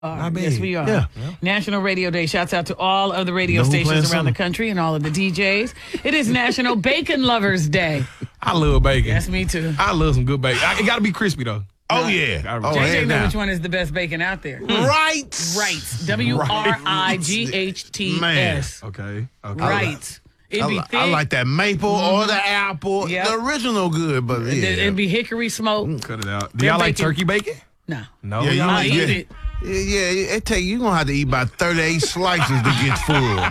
Yes, we are. Yeah. National Radio Day. Shouts out to all of the radio stations around the country and all of the DJs. It is National Bacon Lovers Day. I love bacon. Yes, me too. I love some good bacon. It got to be crispy, though. Oh, yeah. JJ know which one is the best bacon out there. Right. Wrights. WRIGHTS. Man. Okay. Wrights. It'd be thick. I like that maple or the apple. Yep. The original good, but yeah. It'd be hickory smoke. Cut it out. Do y'all like turkey bacon? No. No. Yeah, I'll eat it. Yeah, you're going to have to eat about 38 slices to get full.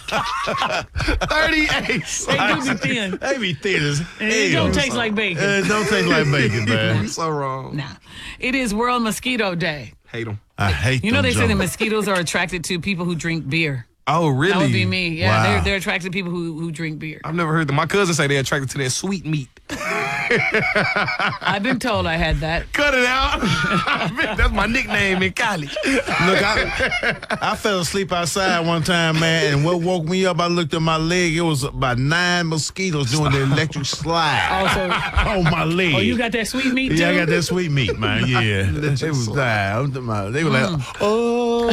38 They do be thin. They be thin as hell. It don't taste like bacon. It don't taste like bacon, man. So wrong. Nah. It is World Mosquito Day. Hate them. I hate You know them they say that jokers. mosquitoes are attracted to people who drink beer. Oh, really? That would be me. Yeah, Wow. they're attracted to people who drink beer. I've never heard that. My cousins say they're attracted to that sweet meat. I've been told I had that. Cut it out. That's my nickname in college. Look, I fell asleep outside one time, man, and what woke me up, I looked at my leg. It was about 9 mosquitoes doing the electric slide on my leg. Oh, you got that sweet meat too? Yeah, I got that sweet meat, man. Yeah. They was dying. They were like, oh.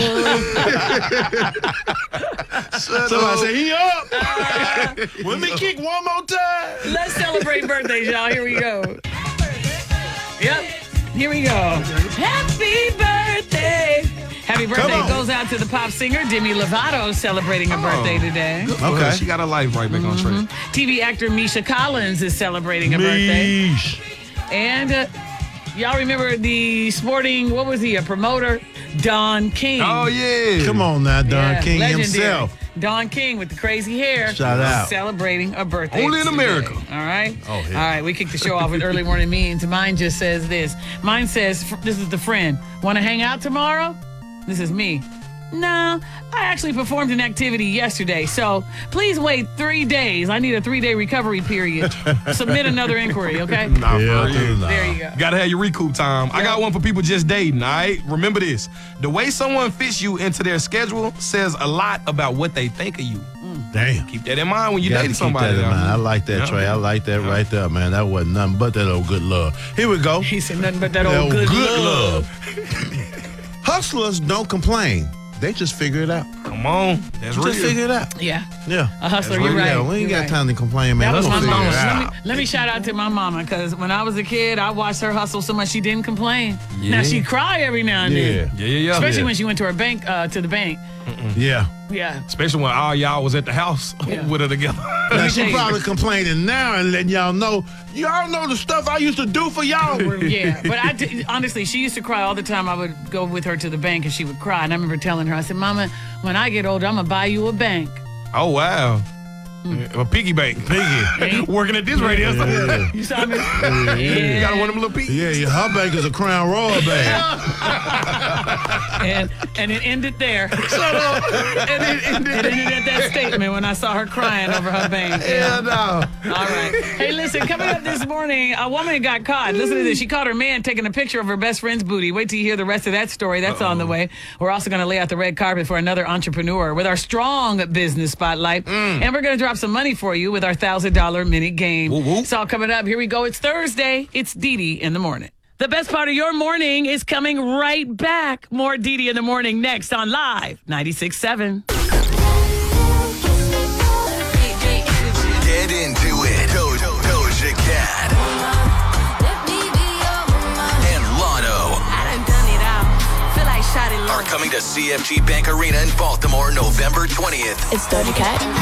Somebody said, he up. Let me kick one more time. Let's celebrate birthdays, y'all. Here we go. Yep. Here we go. Happy birthday. Happy birthday goes out to the pop singer Demi Lovato celebrating her birthday today. Okay. She got her life right back on track. TV actor Misha Collins is celebrating her birthday. And y'all remember the sporting, what was he, a promoter? Don King. Oh, yeah. Come on now, Don Yeah, King legendary. himself. Don King with the crazy hair. Shout out. Celebrating a birthday. Only in today. America. All right? Oh, yeah. All right, we kicked the show off with early morning memes. Mine just says this. Mine says, this is the friend. Want to hang out tomorrow? This is me. No, I actually performed an activity yesterday, so please wait 3 days. I need a 3-day recovery period. Submit another inquiry, okay? Nah, Yeah, for real. There you go. Gotta have your recoup time. I got one for people just dating, all right? Remember this. The way someone fits you into their schedule says a lot about what they think of you. Damn. Keep that in mind when you're Got to dating keep somebody. that in mind. I now. like that, Yeah. Trey. I like that right there, man. That wasn't nothing but that old good love. Here we go. He said nothing but that That old good love. love. Hustlers don't complain. They just figure it out. Come on. That's real. Just figure it out. Yeah. Yeah. A hustler, That's you're real. right. Yeah, we ain't You're got right. time to complain, man. That was We're my gonna figure mama. it out. Let me shout out to my mama, because when I was a kid, I watched her hustle so much she didn't complain. Yeah. Now she cry every now and then. Yeah. Especially when she went to her bank, to the bank. Yeah. Yeah. Especially when all y'all was at the house with her together. Now, tell she you. probably complaining now and letting y'all know the stuff I used to do for y'all. Yeah, but honestly, she used to cry all the time. I would go with her to the bank and she would cry. And I remember telling her, I said, Mama, when I get older, I'm going to buy you a bank. Oh, wow. A piggy bank. Piggy. Working at this radio station. Yeah. You saw me? You got one of them little piggies. Yeah, her bank is a Crown Royal bank. And it ended there. Shut up. And it ended at that statement when I saw her crying over her bank. Yeah, no. All right. Hey, listen, coming up this morning, a woman got caught. Listen to this. She caught her man taking a picture of her best friend's booty. Wait till you hear the rest of that story. That's on the way. We're also going to lay out the red carpet for another entrepreneur with our strong business spotlight. And we're going to drop some money for you with our $1,000 minute game. Woo, woo. It's all coming up. Here we go. It's Thursday. It's Dee Dee in the morning. The best part of your morning is coming right back. More Dee Dee in the morning next on Live 96.7. Get into it. Doja Cat and Lotto are coming to CFG Bank Arena in Baltimore November 20th. It's Doja Cat.